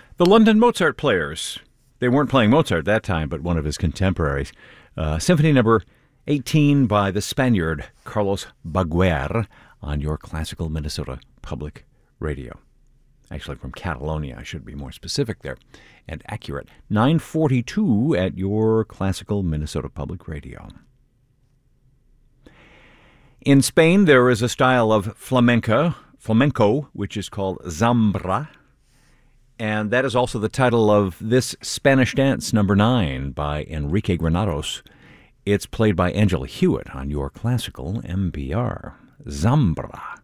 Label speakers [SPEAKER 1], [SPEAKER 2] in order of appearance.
[SPEAKER 1] The London Mozart Players. They weren't playing Mozart that time, but one of his contemporaries. Symphony number 18 by the Spaniard Carlos Baguer on your classical Minnesota Public Radio. Actually, from Catalonia, I should be more specific there and accurate. 9:42 at your classical Minnesota Public Radio. In Spain, there is a style of flamenco, which is called zambra, and that is also the title of this Spanish dance, number 9, by Enrique Granados. It's played by Angela Hewitt on your classical MBR. Zambra.